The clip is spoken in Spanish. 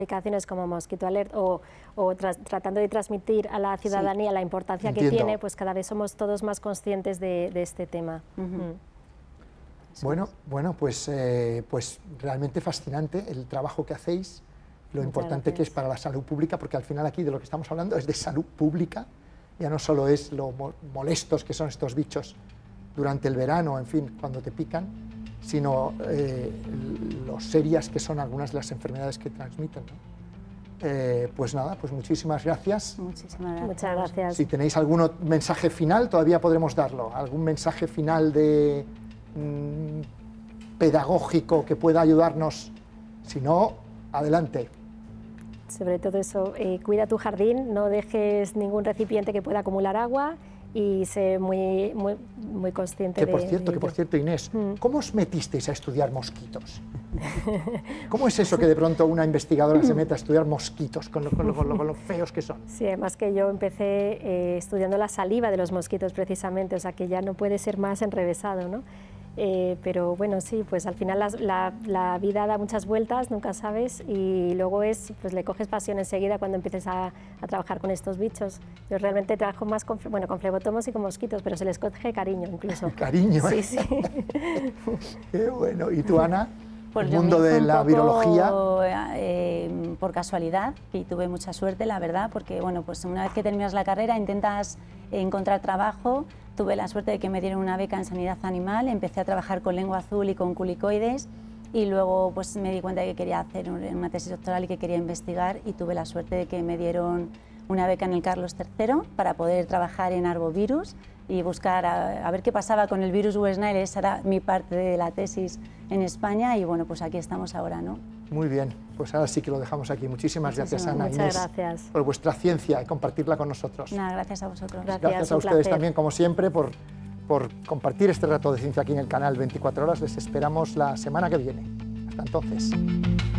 aplicaciones como Mosquito Alert o tratando de transmitir a la ciudadanía la importancia que tiene, pues cada vez somos todos más conscientes de este tema. Bueno, pues realmente fascinante el trabajo que hacéis, lo importante que es para la salud pública, porque al final aquí de lo que estamos hablando es de salud pública, ya no solo es lo molestos que son estos bichos durante el verano, en fin, cuando te pican, sino lo serias que son algunas de las enfermedades que transmiten, ¿no? Pues nada, pues muchísimas gracias. Muchísimas gracias. Muchas gracias. Si tenéis algún mensaje final, todavía podremos darlo, algún mensaje final de pedagógico que pueda ayudarnos, si no, adelante. Sobre todo eso, cuida tu jardín, no dejes ningún recipiente que pueda acumular agua y sé muy consciente de ello. Por cierto, Inés, ¿cómo os metisteis a estudiar mosquitos? ¿Cómo es eso que de pronto una investigadora se mete a estudiar mosquitos con lo feos que son? Sí, además que yo empecé estudiando la saliva de los mosquitos precisamente, o sea que ya no puede ser más enrevesado, ¿no? Pero bueno, sí, pues al final la vida da muchas vueltas, nunca sabes, y luego pues le coges pasión enseguida cuando empieces a trabajar con estos bichos. Yo realmente trabajo más con flebotomos y con mosquitos, pero se les coge cariño incluso. Cariño, ¿eh? Sí, sí. Qué bueno. ¿Y tú, Ana? Pues el mundo de la virología. Por casualidad, y tuve mucha suerte, la verdad, porque bueno, pues una vez que terminas la carrera intentas encontrar trabajo. Tuve la suerte de que me dieron una beca en sanidad animal, empecé a trabajar con lengua azul y con culicoides y luego pues me di cuenta de que quería hacer una tesis doctoral y que quería investigar y tuve la suerte de que me dieron una beca en el Carlos III para poder trabajar en arbovirus y buscar a ver qué pasaba con el virus West Nile. Esa era mi parte de la tesis en España y bueno, pues aquí estamos ahora, ¿no? Muy bien, pues ahora sí que lo dejamos aquí. Muchísimas gracias, Ana, Inés, gracias por vuestra ciencia y compartirla con nosotros. Nada, gracias a vosotros. Gracias a ustedes también, como siempre, por compartir este rato de ciencia aquí en el canal 24 Horas. Les esperamos la semana que viene. Hasta entonces.